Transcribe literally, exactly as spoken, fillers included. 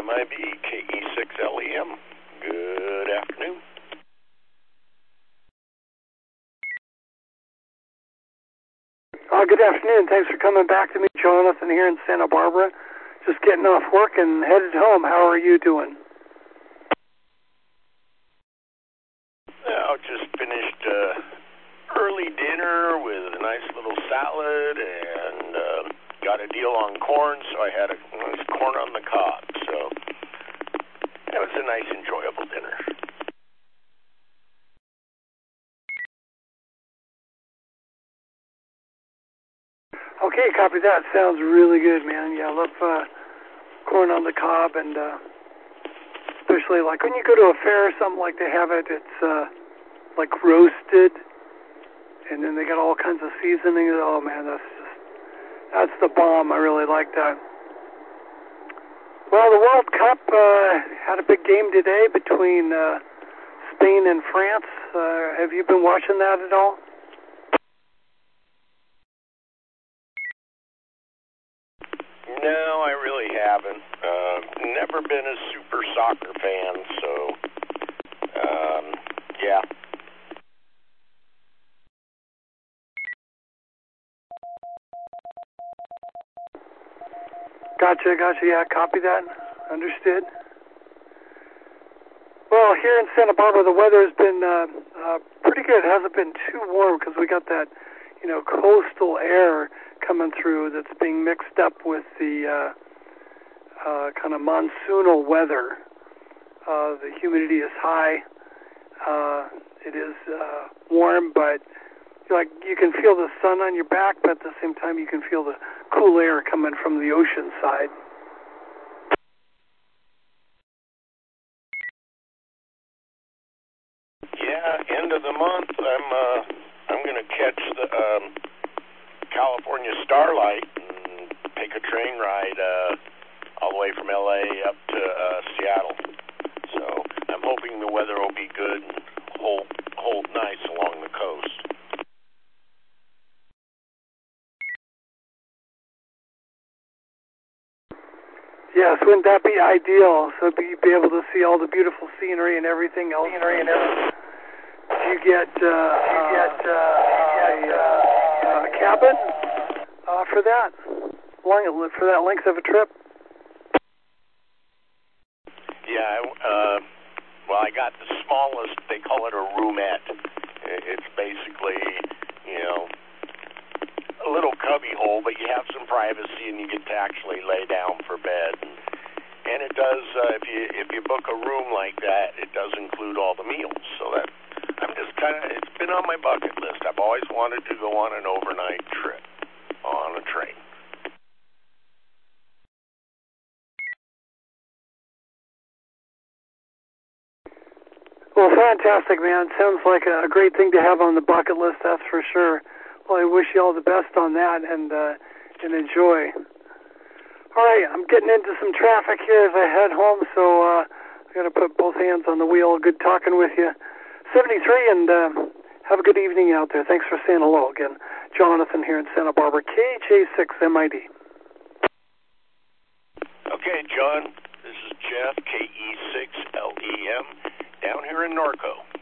M I B, K E six L E M. Good afternoon. Uh, good afternoon. Thanks for coming back to me, Jonathan, here in Santa Barbara. Just getting off work and headed home. How are you doing? Well, just finished uh, early dinner with a nice little salad and uh, got a deal on corn, so I had a nice corn on the cob. So it was a nice, enjoyable dinner. Okay, copy that. Sounds really good, man. Yeah, I love uh, corn on the cob, and uh, especially like when you go to a fair or something like they have it, it's uh, like roasted, and then they got all kinds of seasonings. Oh man, that's just that's the bomb. I really like that. Well, the World Cup uh, had a big game today between uh, Spain and France. Uh, have you been watching that at all? No, I really haven't. Uh, never been a super soccer fan, so um, yeah. Gotcha, gotcha. Yeah, copy that. Understood. Well, here in Santa Barbara, the weather has been uh, uh, pretty good. It hasn't been too warm because we got that, you know, coastal air coming through that's being mixed up with the uh, uh, kind of monsoonal weather. Uh, the humidity is high. Uh, it is uh, warm, but like you can feel the sun on your back, but at the same time you can feel the cool air coming from the ocean side. Yeah, end of the month, I'm uh, I'm gonna catch the um, California Starlight and take a train ride uh, all the way from L A up to uh, Seattle. So I'm hoping the weather will be good and hold hold nice along the coast. Yes, wouldn't that be ideal? So you'd be able to see all the beautiful scenery and everything else. Scenery and everything. Did you get uh, you get uh, a, uh, a cabin uh, for that? Long for that length of a trip? Yeah, uh, well, I got the smallest. They call it a roomette. It's basically, you know, a little cubby hole, but you have some privacy and you get to actually lay down for bed. And, and it does, uh, if you if you book a room like that, it does include all the meals. So that I'm just kind of, it's been on my bucket list. I've always wanted to go on an overnight trip on a train. Well, fantastic, man. Sounds like a great thing to have on the bucket list, that's for sure. Well, I wish you all the best on that, and uh, and enjoy. All right, I'm getting into some traffic here as I head home, so uh, I got to put both hands on the wheel. Good talking with you. seventy-three, and uh, have a good evening out there. Thanks for saying hello again. Jonathan here in Santa Barbara, K H A six M I D. Okay, John, this is Jeff, K E six L E M, down here in Norco.